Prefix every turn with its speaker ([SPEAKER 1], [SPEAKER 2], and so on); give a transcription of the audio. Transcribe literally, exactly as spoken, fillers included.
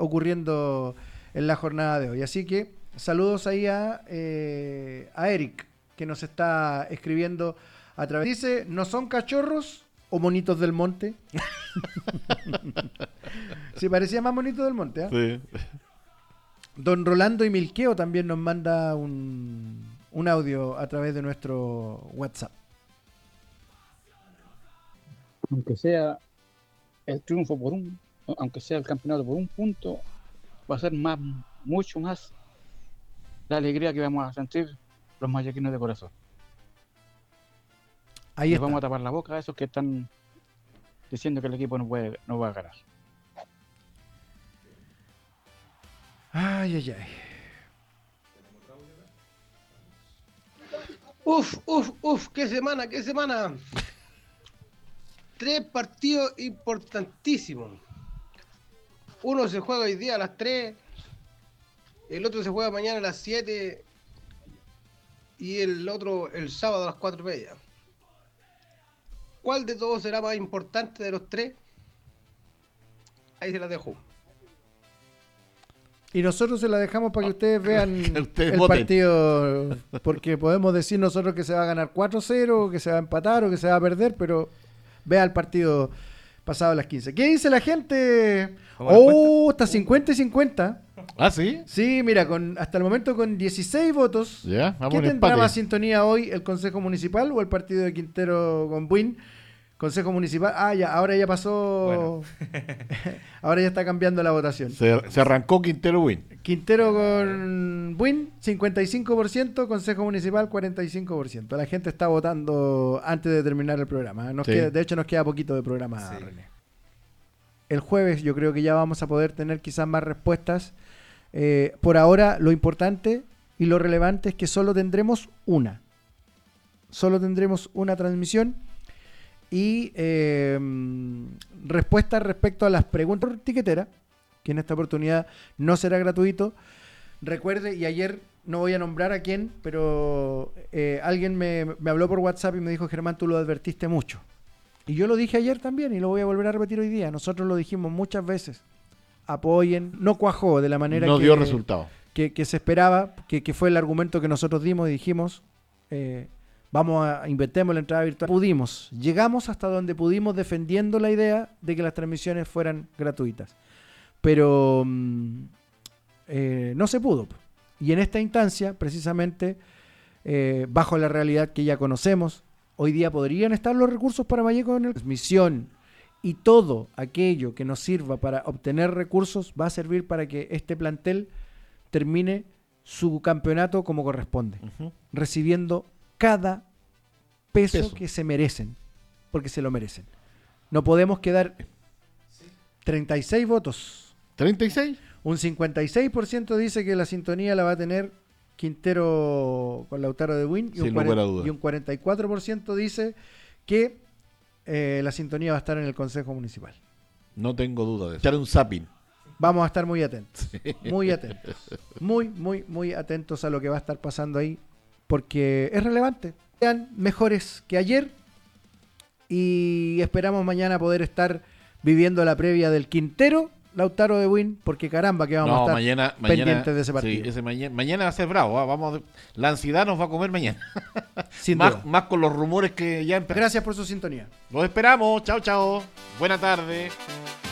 [SPEAKER 1] ocurriendo en la jornada de hoy. Así que saludos ahí a, eh, a Eric, que nos está escribiendo a través. Dice, ¿no son cachorros o monitos del monte? Sí, parecía más monitos del monte, ¿eh? Sí. Don Rolando y Milqueo también nos manda un, un audio a través de nuestro WhatsApp.
[SPEAKER 2] Aunque sea el triunfo por un, aunque sea el campeonato por un punto, va a ser más, mucho más la alegría que vamos a sentir los mayaquinos de corazón.
[SPEAKER 1] Ahí
[SPEAKER 2] Les
[SPEAKER 1] está.
[SPEAKER 2] vamos a tapar la boca a esos que están diciendo que el equipo no puede, no va a ganar.
[SPEAKER 1] Ay, ay, ay.
[SPEAKER 3] Uf, uf, uf, qué semana, qué semana. Tres partidos importantísimos. Uno se juega hoy día a las tres, el otro se juega mañana a las siete y el otro el sábado a las cuatro y media. ¿Cuál de todos será más importante de los tres? Ahí se las dejo.
[SPEAKER 1] Y nosotros se la dejamos para que ustedes vean
[SPEAKER 4] ustedes
[SPEAKER 1] el
[SPEAKER 4] voten.
[SPEAKER 1] partido, porque podemos decir nosotros que se va a ganar cuatro cero, que se va a empatar o que se va a perder, pero vea el partido pasado a las quince. ¿Qué dice la gente? Oh, está cincuenta y cincuenta.
[SPEAKER 4] ¿Ah, sí?
[SPEAKER 1] Sí, mira, con hasta el momento con dieciséis votos.
[SPEAKER 4] Ya, vamos
[SPEAKER 1] ¿Qué
[SPEAKER 4] en
[SPEAKER 1] tendrá
[SPEAKER 4] empate.
[SPEAKER 1] más sintonía hoy, el Consejo Municipal o el partido de Quintero con Buin? Consejo Municipal. Ah, ya, ahora ya pasó. Bueno. Ahora ya está cambiando la votación.
[SPEAKER 4] Se, se arrancó Quintero Win.
[SPEAKER 1] Quintero con Buin, cincuenta y cinco por ciento, Consejo Municipal, cuarenta y cinco por ciento. La gente está votando antes de terminar el programa. Nos
[SPEAKER 4] Sí.
[SPEAKER 1] queda, de hecho, nos queda poquito de programa, sí. René. El jueves yo creo que ya vamos a poder tener quizás más respuestas. Eh, por ahora, lo importante y lo relevante es que solo tendremos una. Solo tendremos una transmisión. Y eh, respuestas respecto a las preguntas por tiquetera, que en esta oportunidad no será gratuito. Recuerde, y ayer no voy a nombrar a quién, pero eh, alguien me, me habló por WhatsApp y me dijo, Germán, tú lo advertiste mucho. Y yo lo dije ayer también y lo voy a volver a repetir hoy día. Nosotros lo dijimos muchas veces. Apoyen. No cuajó de la manera
[SPEAKER 4] no
[SPEAKER 1] que,
[SPEAKER 4] dio resultado.
[SPEAKER 1] Que, que se esperaba, que, que fue el argumento que nosotros dimos y dijimos... Eh, Vamos a inventemos la entrada virtual. Pudimos, llegamos hasta donde pudimos defendiendo la idea de que las transmisiones fueran gratuitas. Pero mm, eh, no se pudo. Y en esta instancia, precisamente, eh, bajo la realidad que ya conocemos, hoy día podrían estar los recursos para Vallejo en la transmisión. Y todo aquello que nos sirva para obtener recursos va a servir para que este plantel termine su campeonato como corresponde. Uh-huh. Recibiendo cada peso, peso que se merecen, porque se lo merecen. No podemos quedar treinta y seis votos.
[SPEAKER 4] ¿treinta y seis?
[SPEAKER 1] Un cincuenta y seis por ciento dice que la sintonía la va a tener Quintero con Lautaro de Buin y, un cuarenta, y un cuarenta y cuatro por ciento dice que eh, la sintonía va a estar en el Consejo Municipal.
[SPEAKER 4] No tengo duda de eso. Echar un zapping.
[SPEAKER 1] Vamos a estar muy atentos. Sí. Muy atentos. Muy, muy, muy atentos a lo que va a estar pasando ahí. Porque es relevante. Sean mejores que ayer y esperamos mañana poder estar viviendo la previa del Quintero, Lautaro de Buin, porque caramba que vamos no, a estar
[SPEAKER 4] mañana,
[SPEAKER 1] pendientes
[SPEAKER 4] mañana,
[SPEAKER 1] de ese partido.
[SPEAKER 4] Sí, ese mañana, mañana va a ser bravo, ¿eh? Vamos, la ansiedad nos va a comer mañana.
[SPEAKER 1] Sin
[SPEAKER 4] más,
[SPEAKER 1] duda.
[SPEAKER 4] más con los rumores que ya empezaron.
[SPEAKER 1] Gracias por su sintonía.
[SPEAKER 4] Los esperamos, chao, chao. Buena tarde.